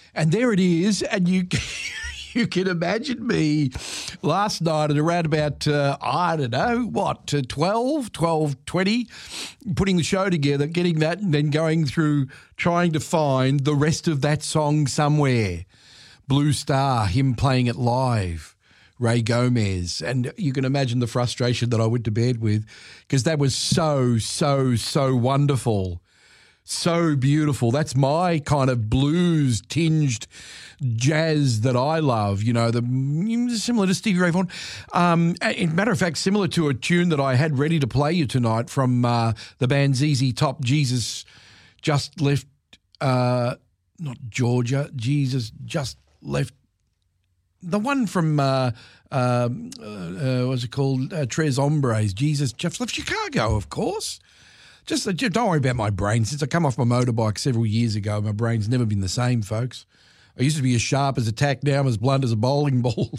And there it is, and you can imagine me last night at around about, 12:20, putting the show together, getting that, and then going through trying to find the rest of that song somewhere. Blue Star, him playing it live, Ray Gomez. And you can imagine the frustration that I went to bed with, because that was so wonderful. So beautiful. That's my kind of blues-tinged jazz that I love, similar to Stevie Ray Vaughan. Matter of fact, similar to a tune that I had ready to play you tonight from the band ZZ Top, Jesus Just Left, not Georgia, Jesus Just Left, the one from, what's it called, Tres Hombres, Jesus Just Left Chicago, of course. Just don't worry about my brain. Since I come off my motorbike several years ago, my brain's never been the same, folks. I used to be as sharp as a tack, now I'm as blunt as a bowling ball.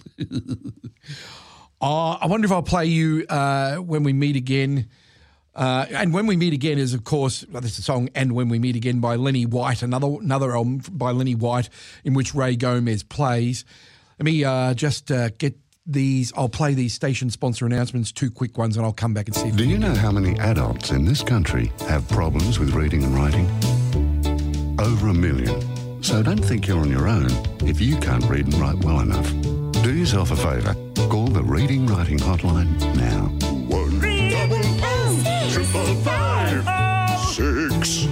I wonder if I'll play you When We Meet Again. And When We Meet Again is, of course, this is a song, And When We Meet Again by Lenny White, another album by Lenny White in which Ray Gomez plays. Let me just get these. I'll play these station sponsor announcements, 2 quick ones, and I'll come back and see. Do you know how many adults in this country have problems with reading and writing? Over 1 million. So don't think you're on your own if you can't read and write well enough. Do yourself a favour. Call the Reading Writing Hotline now. 1-800-555-6.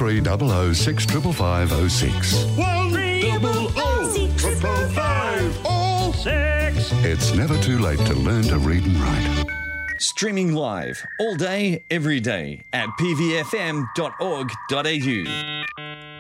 1300-65506. 1-800-555-6. It's never too late to learn to read and write. Streaming live all day, every day at pvfm.org.au.